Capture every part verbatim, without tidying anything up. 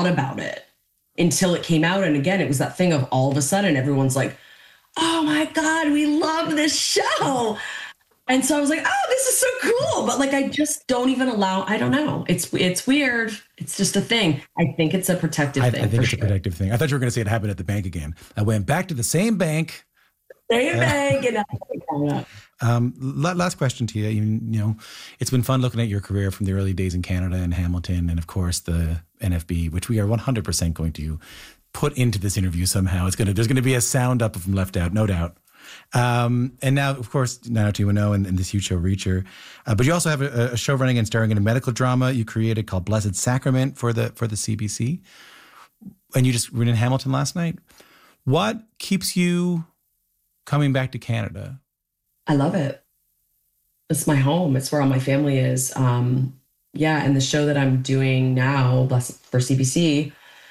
thought about it until it came out. And again, it was that thing of all of a sudden, everyone's like, oh my God, we love this show. And so I was like, oh, this is so cool. But like, I just don't even allow, I don't know. It's it's weird. It's just a thing. I think it's a protective I, thing. I think it's sure. a protective thing. I thought you were going to say it happened at the bank again. I went back to the same bank. Same uh, bank. And um, last question to you. you. You know, it's been fun looking at your career from the early days in Canada and Hamilton, and of course the N F B, which we are one hundred percent going to put into this interview somehow. It's going to, there's going to be a sound up from Left Out, no doubt. Um, and now, of course, nine oh two one oh and, and this huge show, Reacher. Uh, but you also have a, a show running and starring in a medical drama you created called Blessed Sacrament for the for the C B C. And you just were in Hamilton last night. What keeps you coming back to Canada? I love it. It's my home. It's where all my family is. Um, yeah, and the show that I'm doing now, Blessed for C B C,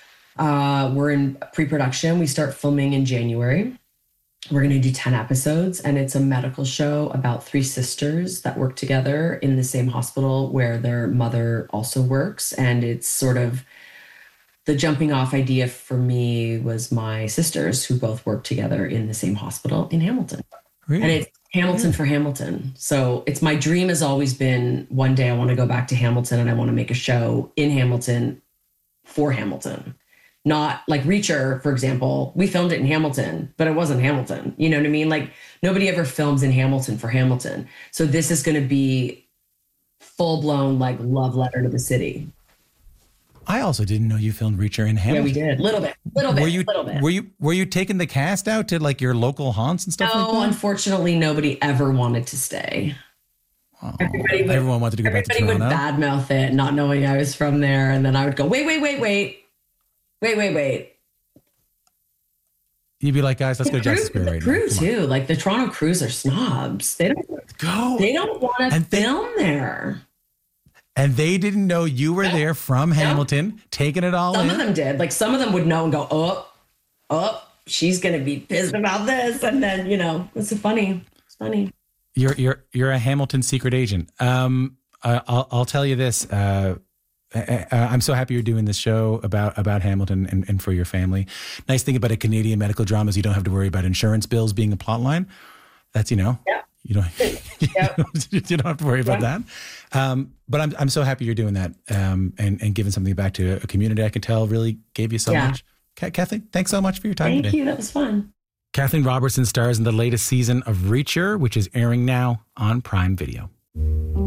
uh, we're in pre-production. We start filming in January. We're going to do ten episodes, and it's a medical show about three sisters that work together in the same hospital where their mother also works. And it's sort of the jumping off idea for me was my sisters who both work together in the same hospital in Hamilton. Really? And it's Hamilton yeah. for Hamilton. So it's my dream has always been one day I want to go back to Hamilton and I want to make a show in Hamilton for Hamilton. Not like Reacher, for example. We filmed it in Hamilton, but it wasn't Hamilton. You know what I mean? Like nobody ever films in Hamilton for Hamilton. So this is going to be full blown like love letter to the city. I also didn't know you filmed Reacher in Hamilton. Yeah, we did. Little bit, little bit, were you, little bit. Were you were you taking the cast out to like your local haunts and stuff no, like that? No, unfortunately, nobody ever wanted to stay. Oh, everybody would, everyone wanted to go back to Toronto. Everybody would badmouth it, not knowing I was from there, and then I would go, wait, wait, wait, wait. Wait, wait, wait. You'd be like, guys, let's the go to Justice Square right crew now. The crew, too. Like, the Toronto crews are snobs. They don't go. They don't want to film there. And they didn't know you were there from Hamilton, taking it all some in? Some of them did. Like, some of them would know and go, oh, oh, she's going to be pissed about this. And then, you know, it's funny. It's funny. You're you're you're a Hamilton secret agent. Um, I, I'll I'll tell you this. Uh, I, I'm so happy you're doing this show about about Hamilton and, and for your family. Nice thing about a Canadian medical drama is you don't have to worry about insurance bills being a plot line. That's, you know, yeah. you don't yeah. you don't have to worry about yeah. that. Um, but I'm I'm so happy you're doing that um, and and giving something back to a community I can tell really gave you so yeah. much. Kathleen, thanks so much for your time Thank today. Thank you. That was fun. Kathleen Robertson stars in the latest season of Reacher, which is airing now on Prime Video.